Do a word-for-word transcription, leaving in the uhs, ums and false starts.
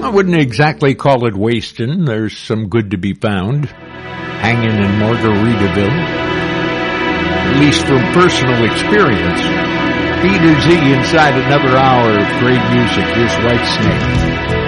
I wouldn't exactly call it wasting. There's some good to be found hanging in Margaritaville, at least from personal experience. Peter Z inside another hour of great music. Here's Whitesnake.